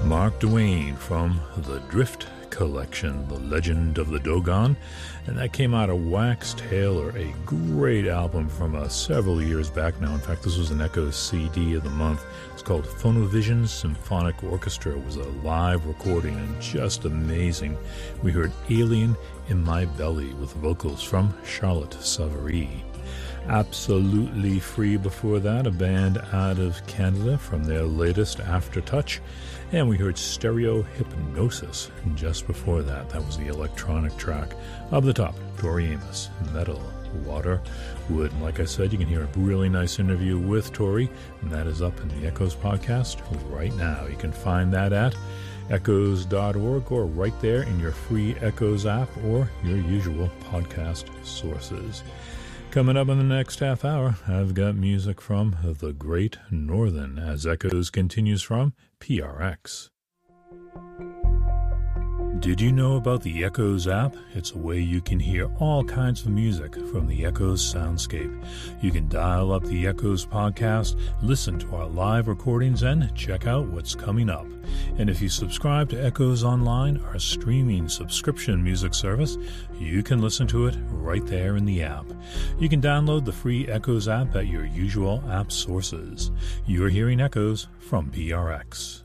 Mark Duane from the Drift Collection, The Legend of the Dogon, and that came out of Wax Tailor, a great album from several years back now. In fact, this was an Echoes CD of the month. It's called Phonovision Symphonic Orchestra. It was a live recording and just amazing. We heard Alien in My Belly with vocals from Charlotte Savary. Absolutely Free before that, a band out of Canada from their latest Aftertouch. And we heard Stereo Hypnosis just before that. That was the electronic track. Up the top, Tori Amos, Metal, Water, Wood. And like I said, you can hear a really nice interview with Tori, and that is up in the Echoes podcast right now. You can find that at echoes.org or right there in your free Echoes app or your usual podcast sources. Coming up in the next half hour, I've got music from The Great Northern as Echoes continues from PRX. Did you know about the Echoes app? It's a way you can hear all kinds of music from the Echoes soundscape. You can dial up the Echoes podcast, listen to our live recordings, and check out what's coming up. And if you subscribe to Echoes Online, our streaming subscription music service, you can listen to it right there in the app. You can download the free Echoes app at your usual app sources. You're hearing Echoes from PRX.